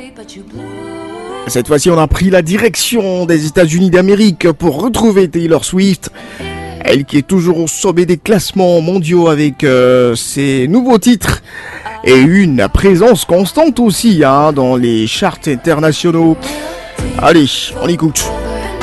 Cette fois-ci, on a pris la direction des États-Unis d'Amérique pour retrouver Taylor Swift. Elle qui est toujours au sommet des classements mondiaux avec ses nouveaux titres et une présence constante aussi dans les charts internationaux. Allez, on écoute.